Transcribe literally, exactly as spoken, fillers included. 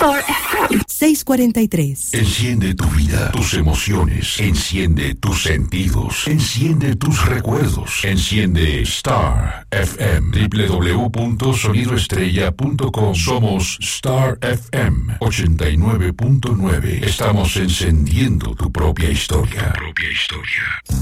Star F M. seiscientos cuarenta y tres. Enciende tu vida, tus emociones. Enciende tus sentidos. Enciende tus recuerdos. Enciende Star F M. doble u doble u doble u punto sonido estrella punto com. Somos Star F M ochenta y nueve punto nueve. Estamos encendiendo tu propia historia. Tu propia historia.